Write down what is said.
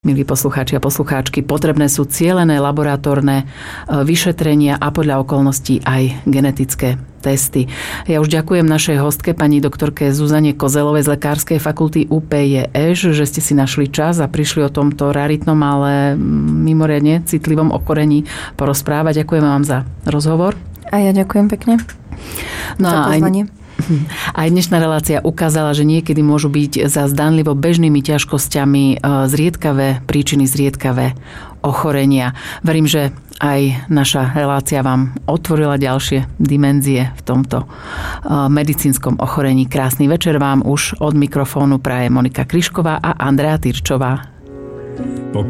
Milí poslucháči a poslucháčky, potrebné sú cielené laboratórne vyšetrenia a podľa okolností aj genetické testy. Ja už ďakujem našej hostke, pani doktorke Zuzane Kozelovej z Lekárskej fakulty UPJŠ, že ste si našli čas a prišli o tomto raritnom, ale mimoriadne citlivom ochorení porozprávať. Ďakujem vám za rozhovor. A ja ďakujem pekne za pozvanie. Aj dnešná relácia ukázala, že niekedy môžu byť za zdanlivo bežnými ťažkosťami zriedkavé príčiny, zriedkavé ochorenia. Verím, že aj naša relácia vám otvorila ďalšie dimenzie v tomto medicínskom ochorení. Krásny večer vám už od mikrofónu praje Monika Kryšková a Andrea Tyrčová. Po